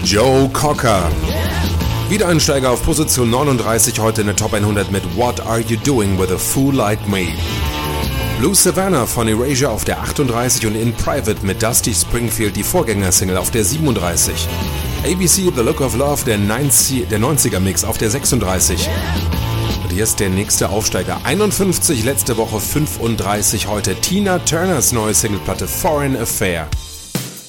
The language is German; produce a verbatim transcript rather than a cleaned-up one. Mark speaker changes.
Speaker 1: Joe Cocker. Wiedereinsteiger auf Position neununddreißig, heute in der Top hundert mit What Are You Doing With A Fool Like Me. Blue Savannah von Erasure auf der achtunddreißig und In Private mit Dusty Springfield, die Vorgängersingle, auf der siebenunddreißig. A B C The Look of Love, der neunziger-Mix, auf der sechsunddreißig. Und hier ist der nächste Aufsteiger, einundfünfzig, letzte Woche fünfunddreißig, heute Tina Turners neue Singleplatte Foreign Affair.